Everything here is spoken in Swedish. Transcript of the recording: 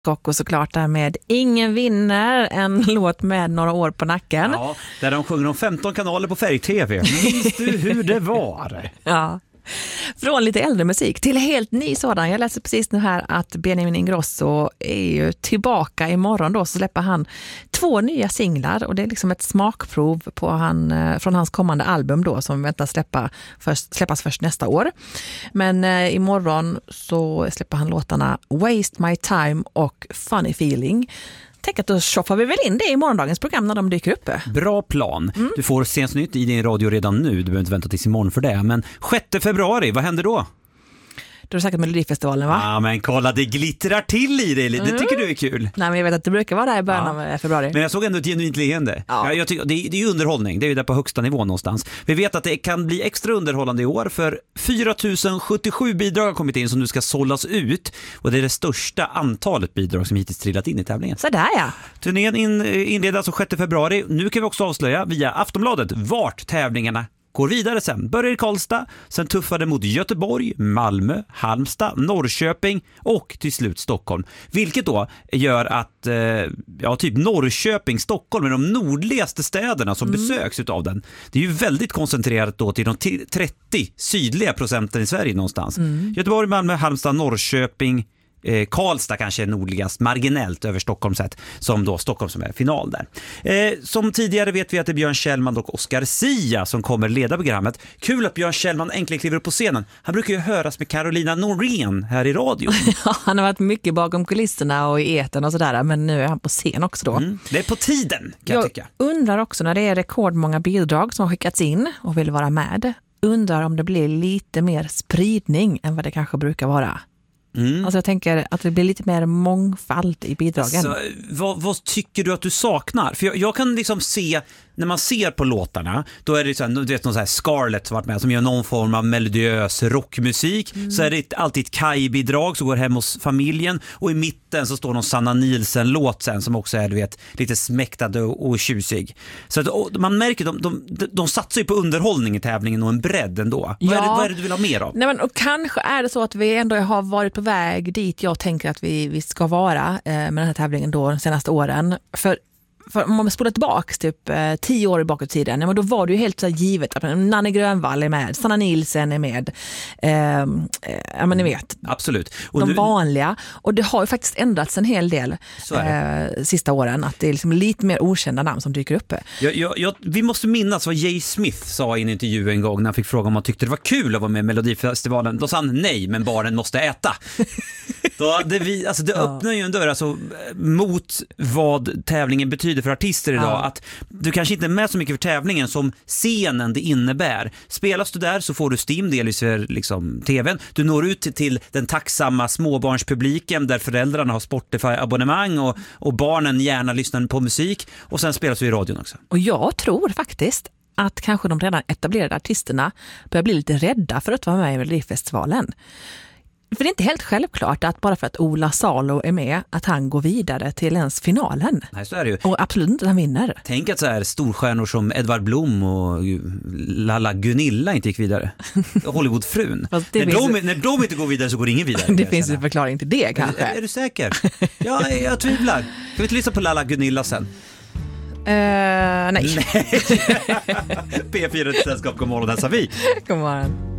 Kocko såklart där med Ingen vinner, en låt med några år på nacken. Ja, där de sjunger om 15 kanaler på färg-tv. Minns du hur det var? Ja. Från lite äldre musik till helt ny sådan. Jag läser precis nu här att Benjamin Ingrosso är ju tillbaka imorgon då, så släpper han 2 nya singlar och det är liksom ett smakprov på från hans kommande album då som väntas släppas först nästa år. Men imorgon så släpper han låtarna Waste My Time och Funny Feeling. Tänk att då shoppar vi väl in det i morgondagens program när de dyker upp. Bra plan. Du får sens nytt i din radio redan nu. Du behöver inte vänta tills imorgon för det. Men 6 februari, vad händer då? Då är det säkert Melodifestivalen, va? Ja, men kolla, det glittrar till i det. Det tycker du är kul. Nej, men jag vet att det brukar vara där i början av februari. Men jag såg ändå ett genuint leende. Ja. Jag tycker, det är ju underhållning. Det är ju där på högsta nivå någonstans. Vi vet att det kan bli extra underhållande i år. För 4077 bidrag har kommit in som nu ska sållas ut. Och det är det största antalet bidrag som hittills trillat in i tävlingen. Så där, ja. Turnén inleds alltså 6 februari. Nu kan vi också avslöja via Aftonbladet vart tävlingarna går vidare sen. Börjar i Karlstad, sen tuffade mot Göteborg, Malmö, Halmstad, Norrköping och till slut Stockholm. Vilket då gör att typ Norrköping, Stockholm är de nordligaste städerna som besöks utav den. Det är ju väldigt koncentrerat då till de 30 sydliga procenten i Sverige någonstans. Göteborg, Malmö, Halmstad, Norrköping, Karlstad kanske är nordligast marginellt över Stockholm sett, som då Stockholm som är final där. Som tidigare vet vi att det är Björn Kjellman och Oscar Sia som kommer leda programmet. Kul att Björn Kjellman äntligen kliver upp på scenen. Han brukar ju höras med Carolina Norén här i radio. Ja, han har varit mycket bakom kulisserna och i etern och sådär, men nu är han på scen också då. Det är på tiden, kan jag tycka. Undrar också när det är rekordmånga bidrag som har skickats in och vill vara med. Undrar om det blir lite mer spridning än vad det kanske brukar vara. Alltså jag tänker att det blir lite mer mångfald i bidragen. Så, vad tycker du att du saknar? För jag kan liksom se, när man ser på låtarna, då är det så här, du vet, någon så här Scarlett som varit med, som gör någon form av melodiös rockmusik. Så är det alltid ett Kaj-bidrag som går hem hos familjen, och i mitten så står någon Sanna Nielsen-låt sen som också är, du vet, lite smäktad och tjusig. Så att, man märker de satsar ju på underhållning i tävlingen och en bredd ändå. Vad är det du vill ha mer av? Nej, men, och kanske är det så att vi ändå har varit på väg dit jag tänker att vi ska vara med den här tävlingen då de senaste åren. För om man spolar tillbaka typ 10 år bakåt i tiden, men då var det ju helt så givet att Nanne Grönvall är med, Sanna Nielsen är med, men ni vet. Absolut. Och de vanliga. Och det har ju faktiskt ändrats en hel del sista åren, att det är liksom lite mer okända namn som dyker upp. Vi måste minnas vad Jay Smith sa i en intervju en gång när han fick fråga om han tyckte det var kul att vara med i Melodifestivalen. Då sa han nej, men barnen måste äta. Det öppnar ju en dörr mot vad tävlingen betyder för artister idag, att du kanske inte är med så mycket för tävlingen som scenen det innebär. Spelas du där så får du stimdelis för liksom tvn. Du når ut till den tacksamma småbarnspubliken där föräldrarna har Spotify-abonnemang och barnen gärna lyssnar på musik, och sen spelas du i radion också. Och jag tror faktiskt att kanske de redan etablerade artisterna börjar bli lite rädda för att vara med i Melodifestivalen. För det är inte helt självklart att bara för att Ola Salo är med att han går vidare till ens finalen. Nej, så är det ju. Och absolut inte att han vinner. Tänk att så här storstjärnor som Edvard Blom och Lalla Gunilla inte gick vidare. Hollywoodfrun. När de inte går vidare så går ingen vidare. Det finns en förklaring till det kanske. Är du säker? Ja, jag tvivlar. Kan vi inte lyssna på Lalla Gunilla sen? Nej. P4 sällskap, god morgon, hälsar vi. God morgon.